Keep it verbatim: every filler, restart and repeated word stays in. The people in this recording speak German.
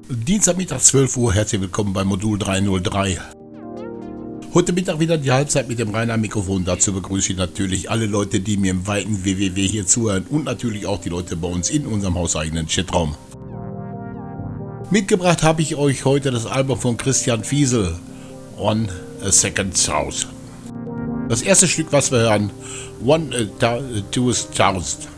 Dienstagmittag zwölf Uhr, herzlich willkommen bei Modul dreihundertdrei. Heute Mittag wieder die Halbzeit mit dem Rainer Mikrofon. Dazu begrüße ich natürlich alle Leute, die mir im weiten W W W hier zuhören und natürlich auch die Leute bei uns in unserem hauseigenen Chatraum. Mitgebracht habe ich euch heute das Album von Christian Fiesel, On a Second Thought. Das erste Stück, was wir hören, One uh, Two Thousand.